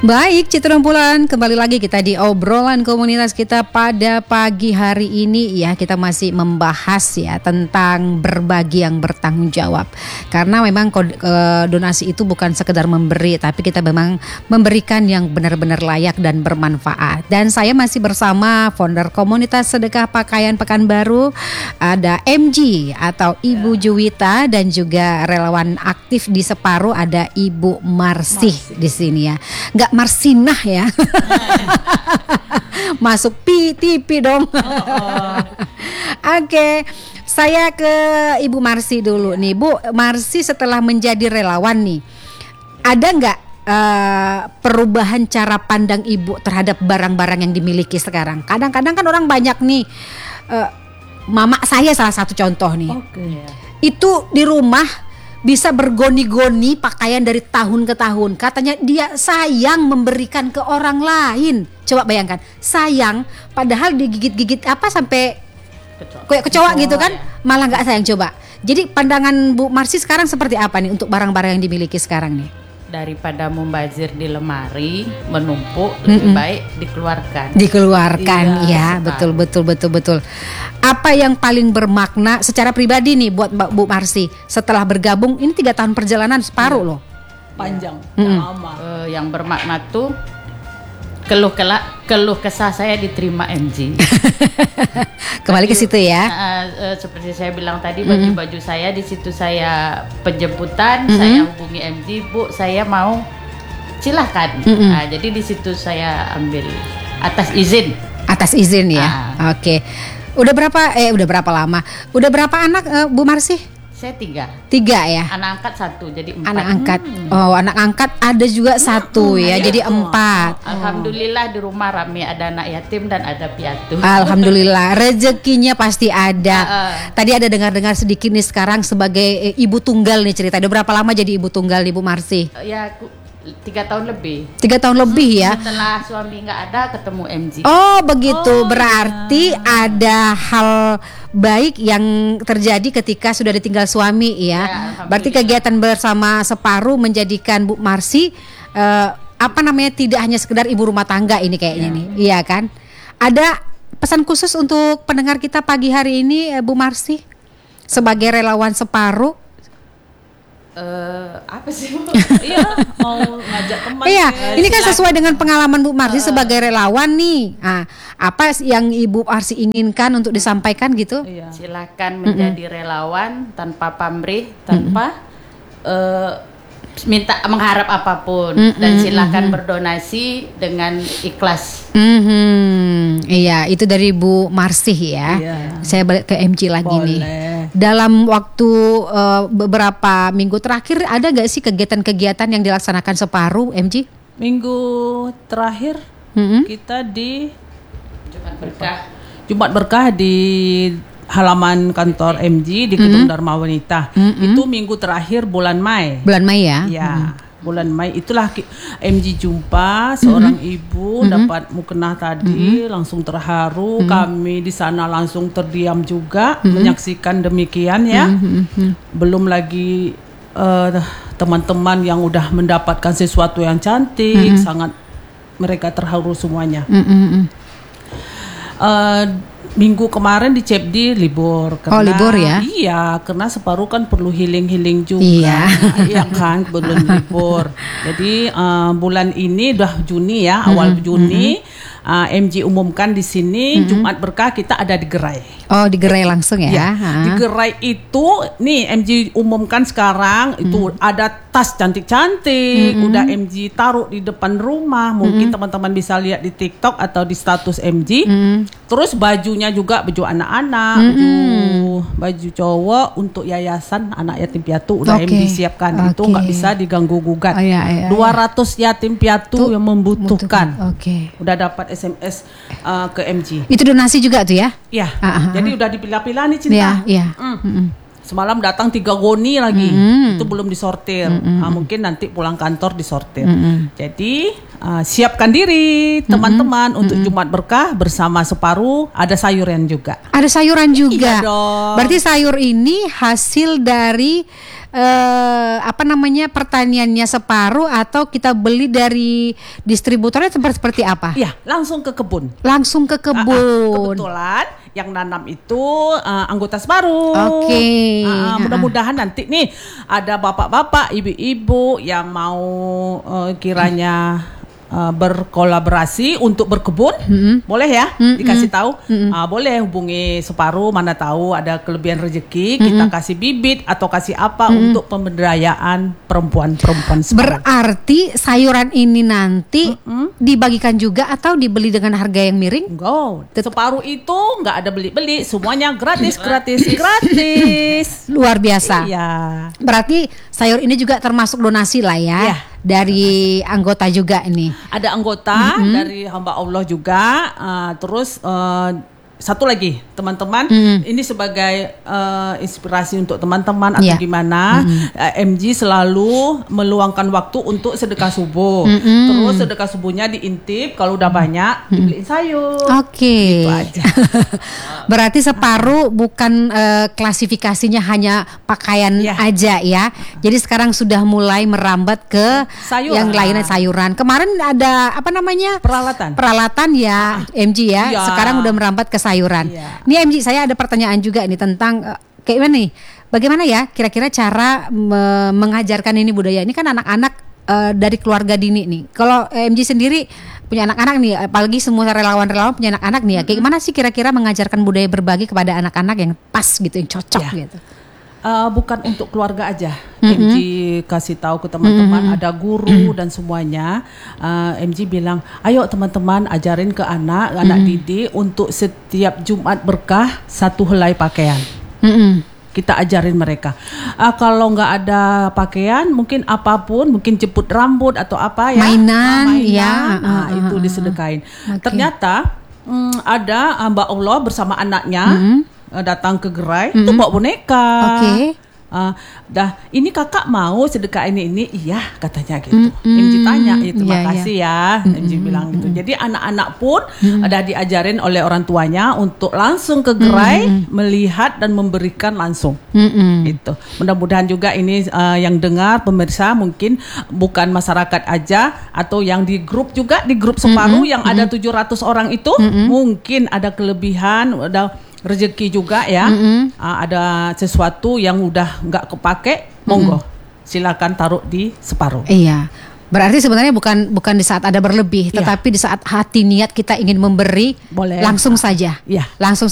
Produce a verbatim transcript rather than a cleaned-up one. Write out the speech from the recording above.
Baik, Citra Rembulan, kembali lagi kita di obrolan komunitas kita pada pagi hari ini ya. Kita masih membahas ya tentang berbagi yang bertanggung jawab. Karena memang donasi itu bukan sekedar memberi, tapi kita memang memberikan yang benar-benar layak dan bermanfaat. Dan saya masih bersama founder komunitas sedekah pakaian Pekanbaru, ada M G atau Ibu Juwita, dan juga relawan aktif di Separuh ada Ibu Marsih di sini ya. Nggak Marsinah ya. Masuk P T P dong. Oh, oh. Oke, okay. Saya ke Ibu Marsih dulu nih. Bu Marsih, setelah menjadi relawan nih, ada nggak uh, perubahan cara pandang Ibu terhadap barang-barang yang dimiliki sekarang? Kadang-kadang kan orang banyak nih, uh, mama saya salah satu contoh nih. Okay. Itu di rumah bisa bergoni-goni pakaian dari tahun ke tahun. Katanya dia sayang memberikan ke orang lain. Coba bayangkan, sayang padahal digigit-gigit apa sampai kayak kecoa gitu kan, malah nggak sayang. Coba. Jadi pandangan Bu Marsih sekarang seperti apa nih untuk barang-barang yang dimiliki sekarang nih? Daripada membazir di lemari, menumpuk, lebih Mm-mm. baik dikeluarkan. Dikeluarkan, iya, ya, betul, betul, betul, betul. Apa yang paling bermakna secara pribadi nih buat Mbak Bu Marsih setelah bergabung ini tiga tahun perjalanan Separuh loh, panjang, ya. lama. Uh, yang bermakna tuh keluh kelak, keluh kesah saya diterima M G. Kembali ke situ ya. Uh, uh, seperti saya bilang tadi, baju-baju mm-hmm. saya di situ saya penjemputan, mm-hmm. saya hubungi M G, Bu, saya mau, silahkan. Mm-hmm. Nah, jadi di situ saya ambil atas izin. Atas izin ya. Uh. Oke. Okay. Udah berapa? Eh, udah berapa lama? Udah berapa anak, uh, Bu Marsih? Saya tiga. Tiga ya. Anak angkat satu, jadi empat. Anak angkat. Hmm. Oh, anak angkat ada juga hmm. satu ya, hmm. jadi empat. Alhamdulillah di rumah rame, ada anak yatim dan ada piatu. Alhamdulillah, rezekinya pasti ada. Uh, uh. Tadi ada dengar-dengar sedikit nih sekarang sebagai ibu tunggal nih cerita. Udah berapa lama jadi ibu tunggal nih Bu Marsih? Uh, ya, tiga tahun lebih. Tiga tahun lebih ya. Setelah suami nggak ada, ketemu M G. Oh begitu, oh, berarti ya. Ada hal baik yang terjadi ketika sudah ditinggal suami ya. Ya, berarti kegiatan bersama Separuh menjadikan Bu Marsih uh, apa namanya tidak hanya sekedar ibu rumah tangga ini kayaknya ya. Nih, iya kan? Ada pesan khusus untuk pendengar kita pagi hari ini, Bu Marsih sebagai relawan Separuh? Uh, apa sih? Iya, mau ngajak teman. Iya, ya, ini kan sesuai dengan pengalaman Bu Marsih uh, sebagai relawan nih. Nah, apa yang Ibu Marsih inginkan untuk disampaikan gitu? Iya. Silakan menjadi mm-hmm. relawan tanpa pamrih, tanpa mm-hmm. uh, minta mengharap apapun, mm-hmm. dan silakan mm-hmm. berdonasi dengan ikhlas. Mm-hmm. Iya, itu dari Bu Marsih ya. Iya. Saya balik ke M G lagi Boleh. Nih. Dalam waktu uh, beberapa minggu terakhir ada nggak sih kegiatan-kegiatan yang dilaksanakan Separuh, M G? Minggu terakhir mm-hmm. kita di Jumat Berkah. Jumat Berkah di halaman kantor M G di Gedung mm-hmm. Dharma Wanita. Mm-hmm. Itu minggu terakhir bulan Mei. Bulan Mei ya? Ya. Mm-hmm. Bulan Mei itulah M G jumpa seorang mm-hmm. ibu mm-hmm. dapat mukena tadi, mm-hmm. langsung terharu. Mm-hmm. Kami di sana langsung terdiam juga mm-hmm. menyaksikan demikian ya. Mm-hmm. Belum lagi uh, teman-teman yang udah mendapatkan sesuatu yang cantik, mm-hmm. sangat mereka terharu semuanya. Mm-hmm. Uh, Minggu kemarin di Cepdi libur Oh karena, libur ya? Iya, karena Separuh kan perlu healing-healing juga. Iya, iya kan, belum libur. Jadi uh, bulan ini udah Juni ya, awal mm-hmm. Juni uh, M G umumkan di sini mm-hmm. Jumat Berkah kita ada di Gerai. Oh di Gerai langsung ya? Ya di Gerai itu nih M G umumkan sekarang mm-hmm. itu ada tas cantik-cantik, mm-hmm. udah M G taruh di depan rumah. Mungkin mm-hmm. teman-teman bisa lihat di TikTok atau di status M G. Mm-hmm. Terus bajunya juga baju anak-anak, mm-hmm. baju baju cowok untuk yayasan anak yatim piatu udah okay. M G siapkan. Okay. Itu nggak bisa diganggu gugat. Oh, iya, iya, dua ratus yatim piatu tuh, yang membutuhkan. Oke. Okay. Udah dapat S M S uh, ke M G. Itu donasi juga tuh ya? Iya. Uh-huh. Jadi udah dipilah-pilah nih Cinta. Iya. Iya. Mm. Mm-hmm. Semalam datang tiga goni lagi, mm-hmm. itu belum disortir. Mm-hmm. Nah, mungkin nanti pulang kantor disortir. Mm-hmm. Jadi uh, siapkan diri teman-teman mm-hmm. untuk Jumat Berkah bersama Separuh. Ada sayuran juga. Ada sayuran juga. Iya dong. Berarti sayur ini hasil dari eh, apa namanya pertaniannya separuh atau kita beli dari distributornya seperti seperti apa? Iya, langsung ke kebun. Langsung ke Ah, ah, kebun. kebetulan yang nanam itu uh, anggota Separuh. Oke. Uh, uh, mudah-mudahan nanti nih ada bapak-bapak, ibu-ibu yang mau uh, kiranya uh, berkolaborasi untuk berkebun, Mm-mm. boleh ya Mm-mm. dikasih tahu. Mm-mm. Uh, boleh hubungi Separuh, mana tahu ada kelebihan rezeki, kita kasih bibit atau kasih apa untuk pemberdayaan perempuan-perempuan Separuh. Berarti sayuran ini nanti dibagikan juga atau dibeli dengan harga yang miring? Go. Separuh itu nggak ada beli-beli, semuanya gratis, gratis, gratis. Luar biasa. Iya. Berarti sayur ini juga termasuk donasi lah ya, Iya. dari anggota juga ini. Ada anggota dari hamba Allah juga. uh, terus uh, satu lagi teman-teman, Mm. ini sebagai uh, inspirasi untuk teman-teman atau Iya. gimana, uh, M G selalu meluangkan waktu untuk sedekah subuh. Mm-mm. Terus sedekah subuhnya diintip, kalau udah banyak dibeliin sayur. Oke. Gitu aja. Berarti separuh bukan eh, klasifikasinya hanya pakaian Iya. aja ya. Jadi sekarang sudah mulai merambat ke Sayuran. yang lainnya sayuran. Kemarin ada apa namanya? Peralatan. Peralatan ya M G ya. Iya. Sekarang udah merambat ke sayuran. Iya. Nih M G, saya ada pertanyaan juga nih tentang eh, kayak gimana nih? Bagaimana ya kira-kira cara me- mengajarkan ini budaya? Ini kan anak-anak eh, dari keluarga dini nih. Kalau eh, M G sendiri punya anak-anak nih, apalagi semua relawan-relawan punya anak-anak nih ya. Kayak gimana sih kira-kira mengajarkan budaya berbagi kepada anak-anak yang pas gitu, yang cocok Ya. gitu? Uh, bukan untuk keluarga aja. M G kasih tahu ke teman-teman, ada guru dan semuanya. Uh, M G bilang, ayo teman-teman ajarin ke anak, anak didik untuk setiap Jumat berkah satu helai pakaian. Mm-mm. Kita ajarin mereka. Uh, kalau nggak ada pakaian, mungkin apapun, mungkin jemput rambut atau apa ya. Mainan, Ah, mainan, ya. ah, Ah, itu ah, disedekain. Oke. Ternyata mm, ada Mbak Allah bersama anaknya uh, datang ke gerai, itu bawa boneka. Oke. Uh, dah ini kakak mau sedekah ini ini iya katanya gitu. M G tanya, ya, terima Iya, kasih ya. M G bilang gitu. Jadi anak-anak pun ada diajarin oleh orang tuanya untuk langsung ke gerai melihat dan memberikan langsung. Mm-mm. Gitu. Mudah-mudahan juga ini uh, yang dengar pemirsa mungkin bukan masyarakat aja atau yang di grup juga, di grup Separuh yang ada tujuh ratus orang itu mungkin ada kelebihan, ada rezeki juga ya. Uh, ada sesuatu yang udah nggak kepake, monggo silakan taruh di Separuh. Iya. Berarti sebenarnya bukan bukan di saat ada berlebih, Iya. tetapi di saat hati niat kita ingin memberi, Boleh. langsung saja. Iya. Langsung